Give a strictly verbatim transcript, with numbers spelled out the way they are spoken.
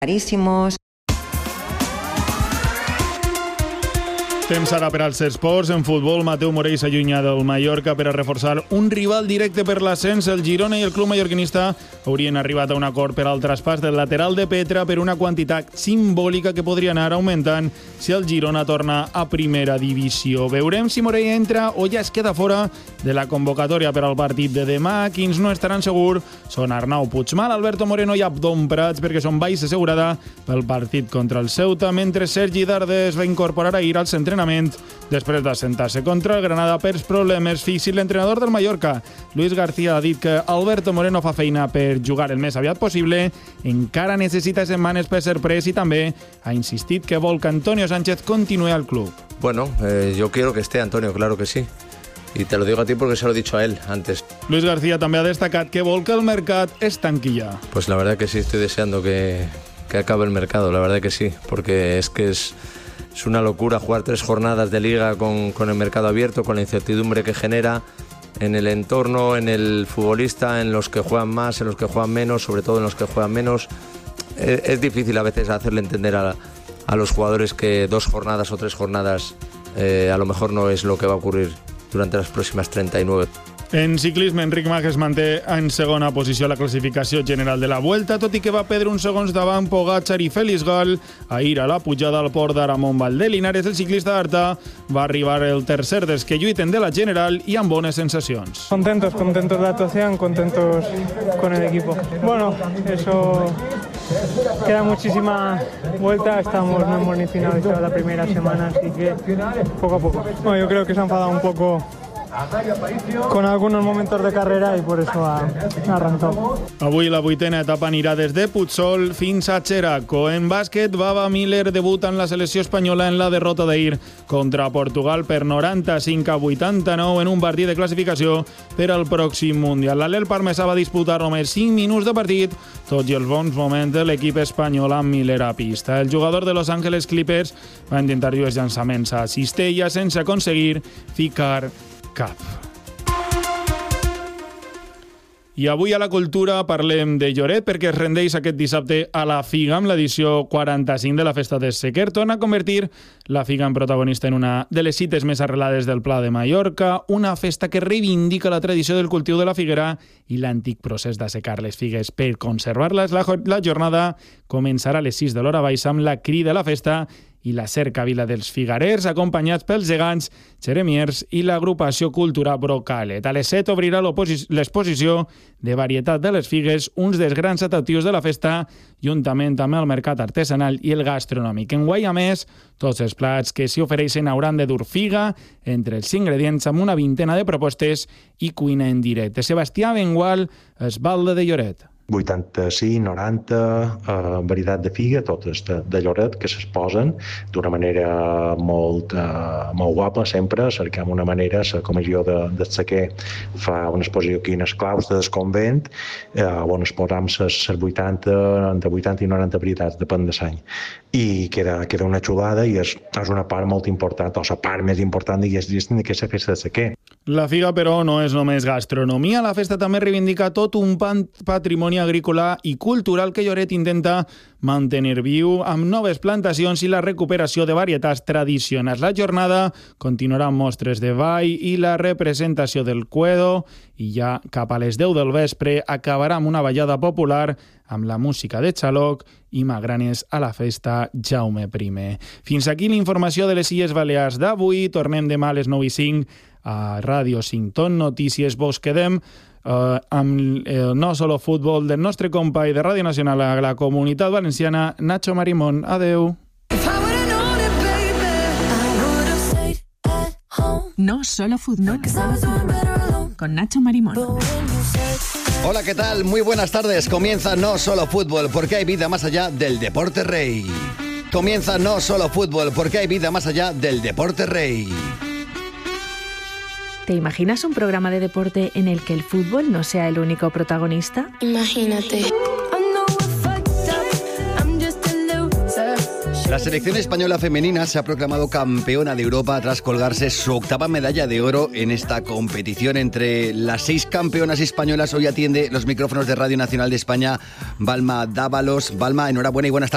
Carísimos. Temps ara per als esports. En futbol, Mateu Morell s'allunya del Mallorca per a reforçar un rival directe per l'ascens. El Girona i el club mallorquinista haurien arribat a un acord per al traspàs del lateral de Petra per una quantitat simbòlica que podria anar augmentant si el Girona torna a primera divisió. Veurem si Morell entra o ja es queda fora de la convocatòria per al partit de demà. Quins no estaran segurs són Arnau Puigmal, Alberto Moreno i Abdon Prats, perquè són baixa assegurada pel partit contra el Ceuta, mentre Sergi Darder es va incorporar ahir als entrenaments després d'assentar-se contra el Granada per problemes físics. L'entrenador del Mallorca, Luis García, ha dit que Alberto Moreno fa feina per jugar el més aviat possible, encara necessita setmanes per ser pres i també ha insistit que vol que Antonio Sánchez continuï al club. Bueno, eh, yo quiero que esté Antonio, claro que sí. Y te lo digo a ti porque se lo he dicho a él antes. Luis García també ha destacat que vol que el mercat es tanqui ja. Pues la verdad que sí, estoy deseando que, que acabe el mercado, la verdad que sí, porque es que es... Es una locura jugar tres jornadas de liga con, con el mercado abierto, con la incertidumbre que genera en el entorno, en el futbolista, en los que juegan más, en los que juegan menos, sobre todo en los que juegan menos. Es, es difícil a veces hacerle entender a, a los jugadores que dos jornadas o tres jornadas eh, a lo mejor no es lo que va a ocurrir durante las próximas treinta y nueve. En ciclisme, Enric Mas es manté en segona posició a la classificació general de la Vuelta, tot i que va perdre uns segons davant Pogačar i Félix Gal. Ahir, a la pujada al port d'Aramon Valdelinares, el ciclista d'Arta va arribar el tercer dels que lluiten de la general i amb bones sensacions. Contentos, contentos de la actuación, contentos con el equipo. Bueno, eso... Queda muchísima vuelta, estamos, no hemos ni finalizado la primera semana, así que poco a poco. Bueno, yo creo que se ha enfadado un poco con algunos momentos de carrera y por eso ha, ha arrancado. Avui la vuitena etapa anirà des de Putzol fins a Xeraco. En bàsquet, Baba Miller debuta en la selecció espanyola en la derrota d'ahir contra Portugal per noranta-cinc a vuitanta-nou en un partit de classificació per al pròxim Mundial. L'Alel Parmesà va disputar només cinc minuts de partit, tot i els bons moments de l'equip espanyol amb Miller a pista. El jugador de Los Angeles Clippers va intentar lluir llançaments a cistella sense aconseguir ficar cap. I avui a la cultura parlem de Lloret perquè es rendeix aquest dissabte a la Figa amb l'edició quaranta-cinc de la Festa de Sequer. Torna a convertir la Figa en protagonista en una de les cites més arrelades del Pla de Mallorca, una festa que reivindica la tradició del cultiu de la figuera i l'antic procés d'assecar les figues per conservar-les. La, la jornada començarà a les sis de l'hora baixa amb la crida a la festa i la cercavila dels figarers, acompanyats pels gegants, xeremiers i l'agrupació cultural Brocalet. A les set obrirà l'exposició de varietat de les figues, uns dels grans atractius de la festa, juntament també el mercat artesanal i el gastronòmic. Enguany, a més, tots els plats que s'hi ofereixen hauran de dur figa entre els ingredients amb una vintena de propostes i cuina en directe. Sebastià Bengual, Esbalde de Lloret. vuitanta-cinc, noranta, eh, varietat de figa, totes de, de Lloret, que s'exposen d'una manera molt, eh, molt guapa, sempre, cercant una manera, la comissió de, de Sequer fa una exposició aquí en els claus del convent, eh, on exposam les vuitanta, entre vuitanta i noranta varietats, depèn de l'any. I queda, queda una xulada i és, és una part molt important, o la part més important diguéssim d'aquesta festa de Sequer. La figa, però, no és només gastronomia. La festa també reivindica tot un patrimoni agrícola i cultural que Lloret intenta mantenir viu amb noves plantacions i la recuperació de varietats tradicionals. La jornada continuarà amb mostres de ball i la representació del Cuedo i ja cap a les deu del vespre acabarà amb una ballada popular amb la música de Xaloc i magranes a la festa Jaume primer. Fins aquí l'informació de les Illes Balears d'avui. Tornem demà a les nou i cinc a Ràdio cinc Ton Notícies. Vos quedem uh, amb el No Solo Futbol del nostre company de Ràdio Nacional a la Comunitat Valenciana, Nacho Marimón. Adeu. No Solo Fútbol con Nacho Marimón. Hola, ¿qué tal? Muy buenas tardes. Comienza No Solo Fútbol porque hay vida más allá del deporte rey. Comienza No Solo Fútbol porque hay vida más allá del deporte rey. ¿Te imaginas un programa de deporte en el que el fútbol no sea el único protagonista? Imagínate. La selección española femenina se ha proclamado campeona de Europa tras colgarse su octava medalla de oro en esta competición. Entre las seis campeonas españolas hoy atiende los micrófonos de Radio Nacional de España Balma Dávalos. Balma, enhorabuena y buenas tardes.